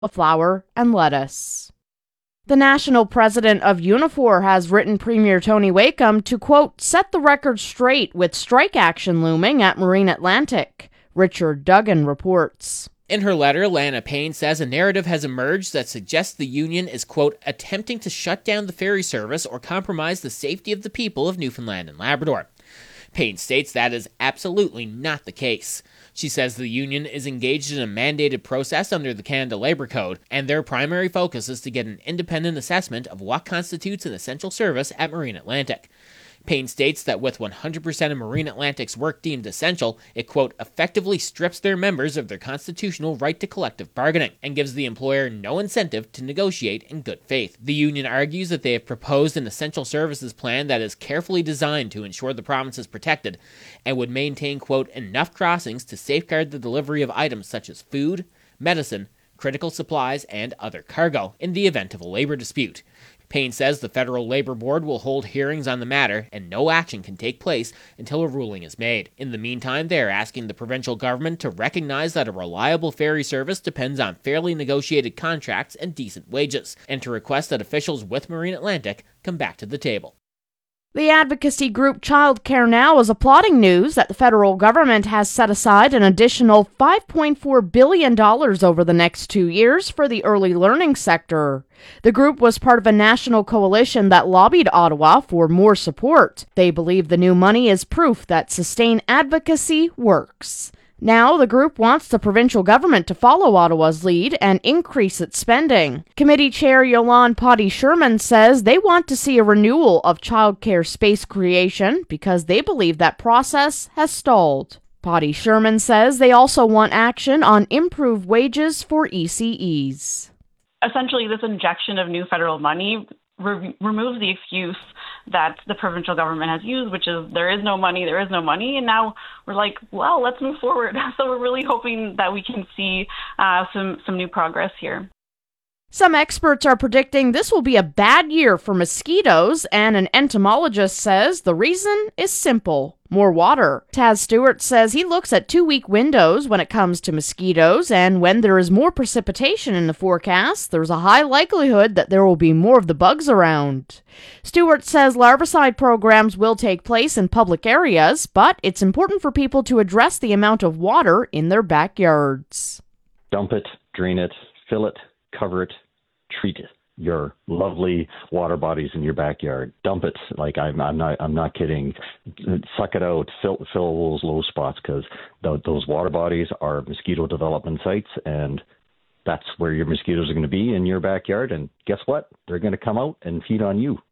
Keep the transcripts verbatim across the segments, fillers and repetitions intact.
cauliflower, and lettuce. The national president of Unifor has written Premier Tony Wakeham to, quote, set the record straight with strike action looming at Marine Atlantic. Richard Duggan reports. In her letter, Lana Payne says a narrative has emerged that suggests the union is, quote, attempting to shut down the ferry service or compromise the safety of the people of Newfoundland and Labrador. Payne states that is absolutely not the case. She says the union is engaged in a mandated process under the Canada Labour Code, and their primary focus is to get an independent assessment of what constitutes an essential service at Marine Atlantic. Payne states that with one hundred percent of Marine Atlantic's work deemed essential, it, quote, effectively strips their members of their constitutional right to collective bargaining and gives the employer no incentive to negotiate in good faith. The union argues that they have proposed an essential services plan that is carefully designed to ensure the province is protected and would maintain, quote, enough crossings to safeguard the delivery of items such as food, medicine, critical supplies, and other cargo in the event of a labor dispute. Payne says the Federal Labor Board will hold hearings on the matter and no action can take place until a ruling is made. In the meantime, they are asking the provincial government to recognize that a reliable ferry service depends on fairly negotiated contracts and decent wages, and to request that officials with Marine Atlantic come back to the table. The advocacy group Child Care Now is applauding news that the federal government has set aside an additional five point four billion dollars over the next two years for the early learning sector. The group was part of a national coalition that lobbied Ottawa for more support. They believe the new money is proof that sustained advocacy works. Now, the group wants the provincial government to follow Ottawa's lead and increase its spending. Committee Chair Yolande Potty-Sherman says they want to see a renewal of childcare space creation because they believe that process has stalled. Potty-Sherman says they also want action on improved wages for E C Es. Essentially, this injection of new federal money re- removes the excuse that the provincial government has used, which is there is no money, there is no money. And now we're like, well, let's move forward. So we're really hoping that we can see uh, some, some new progress here. Some experts are predicting this will be a bad year for mosquitoes, and an entomologist says the reason is simple: more water. Taz Stewart says he looks at two-week windows when it comes to mosquitoes, and when there is more precipitation in the forecast, there's a high likelihood that there will be more of the bugs around. Stewart says larvicide programs will take place in public areas, but it's important for people to address the amount of water in their backyards. Dump it, drain it, fill it, cover it, treat it. Your lovely water bodies in your backyard. Dump it. Like I'm, I'm not, I'm not kidding. Suck it out. Fill, fill those low spots because th- those water bodies are mosquito development sites, and that's where your mosquitoes are going to be, in your backyard. And guess what? They're going to come out and feed on you.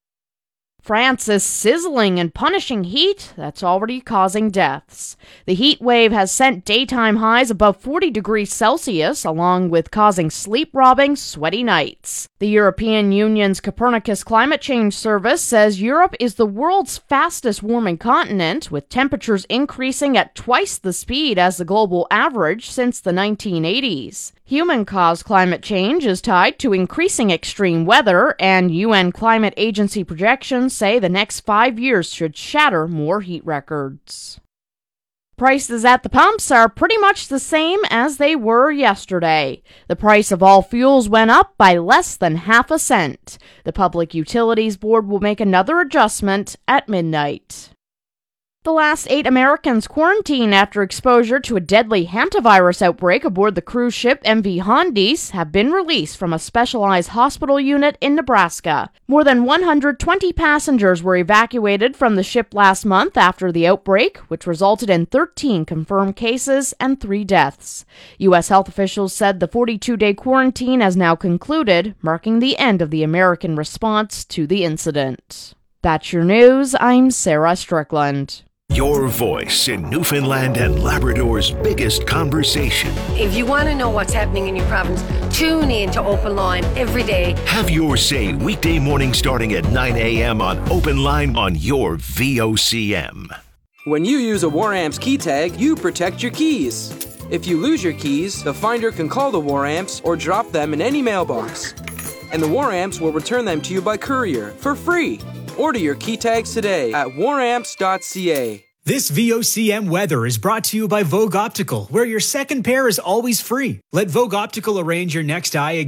France is sizzling and punishing heat that's already causing deaths. The heat wave has sent daytime highs above forty degrees Celsius, along with causing sleep-robbing, sweaty nights. The European Union's Copernicus Climate Change Service says Europe is the world's fastest warming continent, with temperatures increasing at twice the speed as the global average since the nineteen eighties. Human-caused climate change is tied to increasing extreme weather, and U N Climate Agency projections say the next five years should shatter more heat records. Prices at the pumps are pretty much the same as they were yesterday. The price of all fuels went up by less than half a cent. The Public Utilities Board will make another adjustment at midnight. The last eight Americans quarantined after exposure to a deadly hantavirus outbreak aboard the cruise ship M V Hondiz have been released from a specialized hospital unit in Nebraska. More than one hundred twenty passengers were evacuated from the ship last month after the outbreak, which resulted in thirteen confirmed cases and three deaths. U S health officials said the forty-two day quarantine has now concluded, marking the end of the American response to the incident. That's your news. I'm Sarah Strickland. Your voice in Newfoundland and Labrador's biggest conversation. If you want to know what's happening in your province, tune in to Open Line every day. Have your say weekday morning starting at nine a.m. on Open Line on your V O C M. When you use a WarAmps key tag, you protect your keys. If you lose your keys, the finder can call the WarAmps or drop them in any mailbox. And the WarAmps will return them to you by courier for free. Order your key tags today at war amps dot c a. This V O C M weather is brought to you by Vogue Optical, where your second pair is always free. Let Vogue Optical arrange your next eye